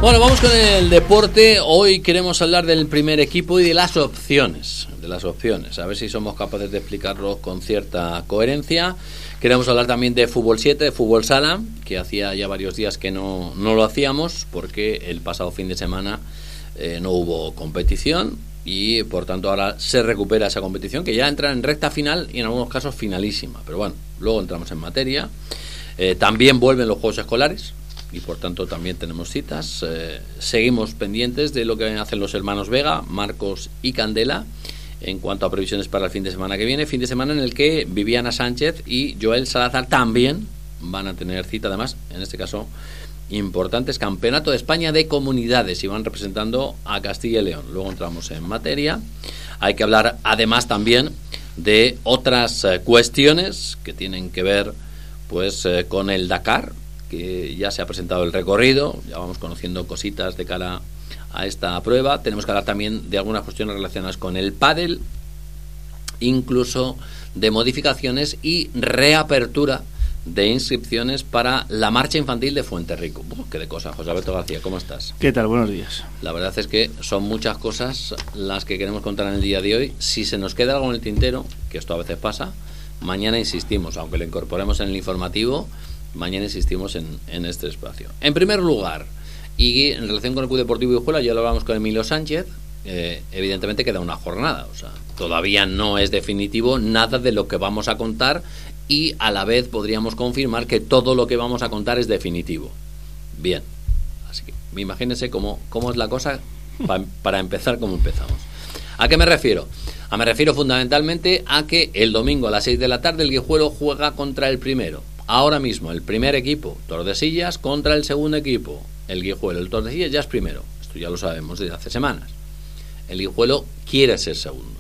Bueno, vamos con el deporte. Hoy queremos hablar del primer equipo y de las opciones. A ver si somos capaces de explicarlo con cierta coherencia. Queremos hablar también de fútbol 7, de fútbol sala, que hacía ya varios días que no lo hacíamos porque el pasado fin de semana no hubo competición y por tanto ahora se recupera esa competición que ya entra en recta final y en algunos casos finalísima. Pero bueno, luego entramos en materia. También vuelven los juegos escolares y por tanto también tenemos citas. Seguimos pendientes de lo que hacen los hermanos Vega, Marcos y Candela en cuanto a previsiones para el fin de semana que viene, fin de semana en el que Viviana Sánchez y Joel Salazar también van a tener cita, además en este caso importantes, Campeonato de España de Comunidades, y van representando a Castilla y León. Luego entramos en materia. Hay que hablar además también de otras cuestiones que tienen que ver pues con el Dakar, que ya se ha presentado el recorrido, ya vamos conociendo cositas de cara a esta prueba. Tenemos que hablar también de algunas cuestiones relacionadas con el pádel, incluso de modificaciones y reapertura de inscripciones para la marcha infantil de Fuenterrico. Qué de cosas. José Alberto García, ¿cómo estás? ¿Qué tal? Buenos días. La verdad es que son muchas cosas las que queremos contar en el día de hoy. Si se nos queda algo en el tintero, que esto a veces pasa, mañana insistimos, aunque lo incorporemos en el informativo, mañana insistimos en este espacio. En primer lugar, y en relación con el Club Deportivo Guijuelo, ya lo hablamos con Emilio Sánchez, evidentemente queda una jornada, o sea, todavía no es definitivo nada de lo que vamos a contar, y a la vez podríamos confirmar que todo lo que vamos a contar es definitivo. Bien, así que imagínense cómo es la cosa para empezar como empezamos. ¿A qué me refiero? Me refiero fundamentalmente a que el domingo a las 6 de la tarde el Guijuelo juega contra el primero. Ahora mismo el primer equipo, Tordesillas, contra el segundo equipo, el Guijuelo. El Tordesillas ya es primero, esto ya lo sabemos desde hace semanas. El Guijuelo quiere ser segundo.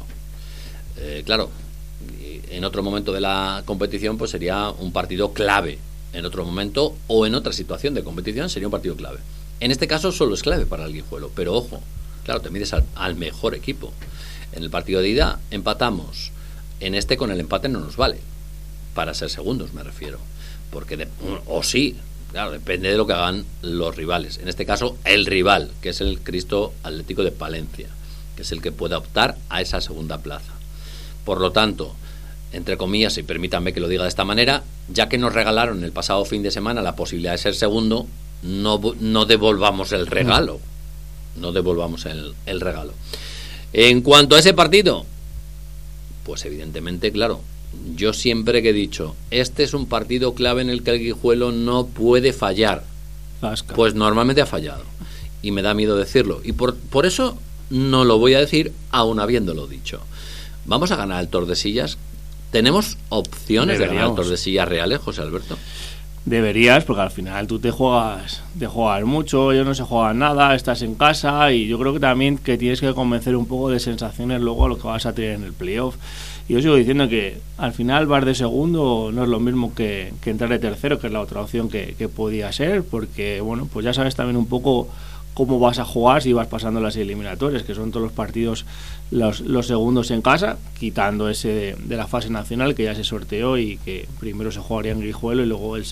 Claro, en otro momento de la competición pues sería un partido clave. En otro momento o en otra situación de competición sería un partido clave. En este caso solo es clave para el Guijuelo, pero ojo, claro, te mides al mejor equipo. En el partido de ida empatamos. En este con el empate no nos vale. Para ser segundos me refiero. Porque claro, depende de lo que hagan los rivales. En este caso, el rival, que es el Cristo Atlético de Palencia, que es el que puede optar a esa segunda plaza. Por lo tanto, entre comillas, y permítanme que lo diga de esta manera, ya que nos regalaron el pasado fin de semana la posibilidad de ser segundo, no devolvamos el regalo. No devolvamos el regalo. En cuanto a ese partido, pues evidentemente, claro, yo siempre que he dicho, este es un partido clave en el que el Guijuelo no puede fallar. Pues normalmente ha fallado. Y me da miedo decirlo. Y por eso no lo voy a decir, aún habiéndolo dicho. Vamos a ganar el Tordesillas. ¿Tenemos opciones de ganar el Tordesillas reales, José Alberto? Deberías, porque al final tú te juegas mucho, ellos no se juegan nada, estás en casa, y yo creo que también que tienes que convencer un poco de sensaciones luego a lo que vas a tener en el playoff. Y yo sigo diciendo que al final vas de segundo no es lo mismo que entrar de tercero, que es la otra opción que podía ser, porque bueno, pues ya sabes también un poco cómo vas a jugar si vas pasando las eliminatorias, que son todos los partidos los segundos en casa, quitando ese de la fase nacional que ya se sorteó y que primero se jugaría en Guijuelo y luego el